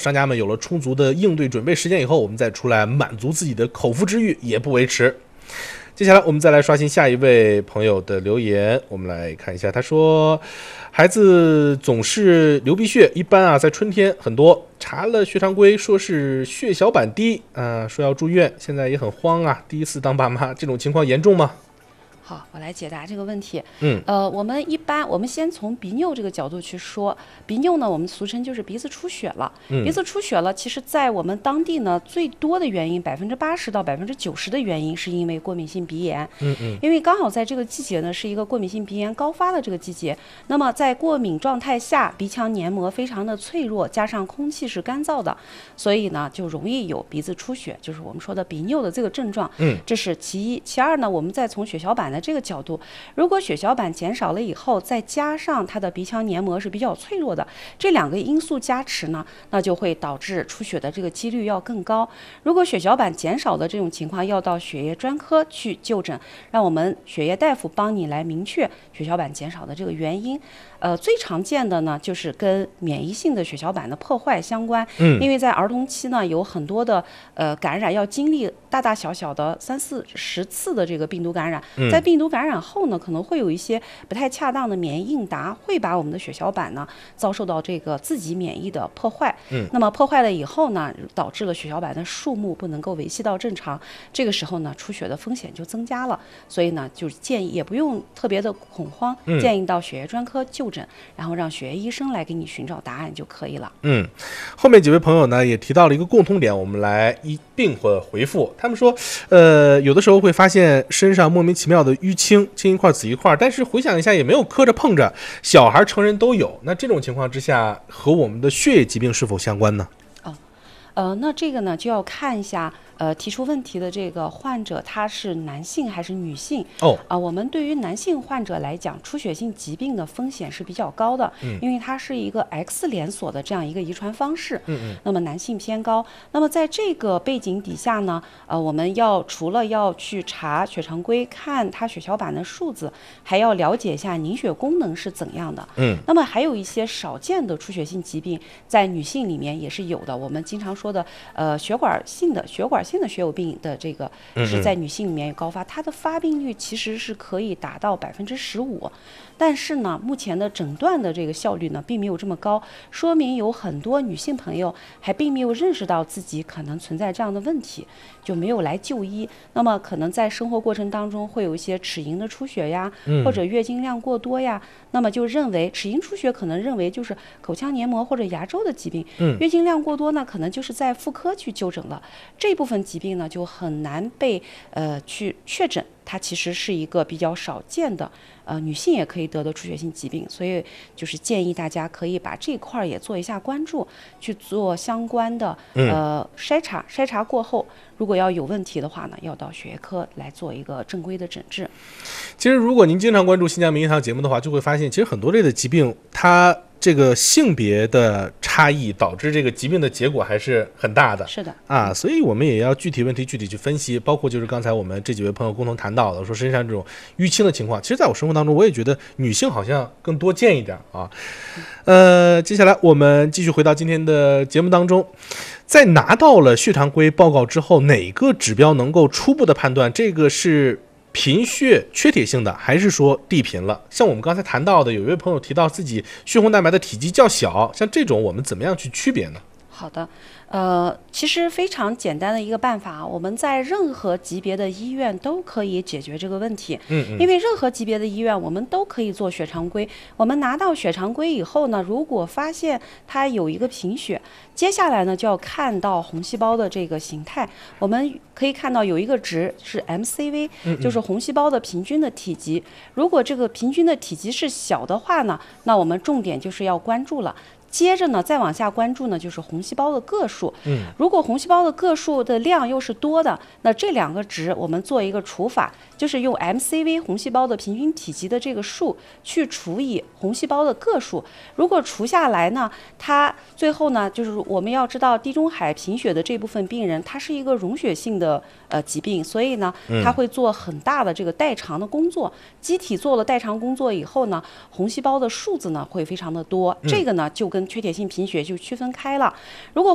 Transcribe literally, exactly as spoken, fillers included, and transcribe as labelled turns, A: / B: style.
A: 商家们有了充足的应对准备时间以后，我们再出来满足自己的口腹之欲也不为迟。接下来我们再来刷新下一位朋友的留言，我们来看一下，他说孩子总是流鼻血，一般啊在春天很多，查了血常规说是血小板低啊，说要住院，现在也很慌啊，第一次当爸妈，这种情况严重吗？
B: 好，我来解答这个问题。
A: 嗯，
B: 呃，我们一般，我们先从鼻衄这个角度去说，鼻衄呢，我们俗称就是鼻子出血了。
A: 嗯、
B: 鼻子出血了，其实在我们当地呢，最多的原因，百分之八十到百分之九十的原因是因为过敏性鼻炎。
A: 嗯嗯，
B: 因为刚好在这个季节呢，是一个过敏性鼻炎高发的这个季节。那么在过敏状态下，鼻腔黏膜非常的脆弱，加上空气是干燥的，所以呢，就容易有鼻子出血，就是我们说的鼻衄的这个症状。
A: 嗯，
B: 这是其一。其二呢，我们再从血小板的这个角度。如果血小板减少了以后，再加上它的鼻腔黏膜是比较脆弱的，这两个因素加持呢，那就会导致出血的这个几率要更高。如果血小板减少的这种情况，要到血液专科去就诊，让我们血液大夫帮你来明确血小板减少的这个原因。呃，最常见的呢，就是跟免疫性的血小板的破坏相关。
A: 嗯，
B: 因为在儿童期呢，有很多的呃感染要经历大大小小的三四十次的这个病毒感染，在病毒感染后呢，可能会有一些不太恰当的免疫应答，会把我们的血小板呢遭受到这个自己免疫的破坏。
A: 嗯，
B: 那么破坏了以后呢，导致了血小板的数目不能够维系到正常，这个时候呢，出血的风险就增加了。所以呢，就是建议也不用特别的恐慌，
A: 嗯、
B: 建议到血液专科就诊，然后让血液医生来给你寻找答案就可以了。
A: 嗯，后面几位朋友呢也提到了一个共通点，我们来一并或回复。他们说，呃，有的时候会发现身上莫名其妙的淤青，青一块紫一块，但是回想一下也没有磕着碰着，小孩成人都有。那这种情况之下，和我们的血液疾病是否相关呢？
B: 哦，呃，那这个呢就要看一下。呃，提出问题的这个患者他是男性还是女性？
A: 哦，
B: 啊、呃，我们对于男性患者来讲，出血性疾病的风险是比较高的，
A: 嗯，
B: 因为它是一个 X 连锁的这样一个遗传方式，
A: 嗯嗯，
B: 那么男性偏高。那么在这个背景底下呢，呃，我们要除了要去查血常规，看他血小板的数字，还要了解一下凝血功能是怎样的，
A: 嗯，
B: 那么还有一些少见的出血性疾病，在女性里面也是有的，我们经常说的，呃，血管性的血管。性的血友病的这个是在女性里面有高发，它的发病率其实是可以达到百分之十五，但是呢，目前的诊断的这个效率呢，并没有这么高，说明有很多女性朋友还并没有认识到自己可能存在这样的问题，就没有来就医。那么可能在生活过程当中会有一些齿龈的出血呀，或者月经量过多呀，那么就认为齿龈出血可能认为就是口腔黏膜或者牙周的疾病，月经量过多呢，可能就是在妇科去就诊了，这部分疾病呢就很难被呃去确诊，它其实是一个比较少见的呃女性也可以得的出血性疾病，所以就是建议大家可以把这块也做一下关注，去做相关的呃筛查，筛查过后如果要有问题的话呢，要到血液科来做一个正规的诊治。
A: 其实如果您经常关注新疆名医堂节目的话，就会发现其实很多类的疾病它这个性别的差异导致这个疾病的结果还是很大的。
B: 是的
A: 啊，所以我们也要具体问题具体去分析，包括就是刚才我们这几位朋友共同谈到的，说身上这种淤青的情况，其实在我生活当中我也觉得女性好像更多见一点啊。呃，接下来我们继续回到今天的节目当中，在拿到了血常规报告之后，哪个指标能够初步的判断这个是贫血缺铁性的，还是说地贫了？像我们刚才谈到的，有一位朋友提到自己血红蛋白的体积较小，像这种我们怎么样去区别呢？
B: 好的，呃，其实非常简单的一个办法，我们在任何级别的医院都可以解决这个问题。
A: 嗯嗯，
B: 因为任何级别的医院我们都可以做血常规。我们拿到血常规以后呢，如果发现它有一个贫血，接下来呢就要看到红细胞的这个形态。我们可以看到有一个值是 M C V， 就是红细胞的平均的体积。如果这个平均的体积是小的话呢，那我们重点就是要关注了。接着呢，再往下关注呢，就是红细胞的个数。
A: 嗯，
B: 如果红细胞的个数的量又是多的，那这两个值我们做一个除法，就是用 M C V 红细胞的平均体积的这个数去除以红细胞的个数。如果除下来呢，它最后呢，就是我们要知道地中海贫血的这部分病人，它是一个溶血性的呃疾病，所以呢，它会做很大的这个代偿的工作。机体做了代偿工作以后呢，红细胞的数字呢会非常的多，这个呢就跟缺铁性贫血就区分开了。如果